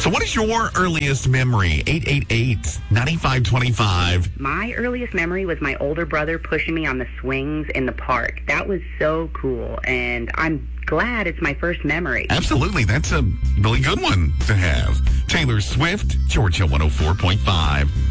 So what is your earliest memory? 888-9525. My earliest memory was my older brother pushing me on the swings in the park. That was so cool, and I'm glad it's my first memory. Absolutely. That's a really good one to have. Taylor Swift, Georgia 104.5.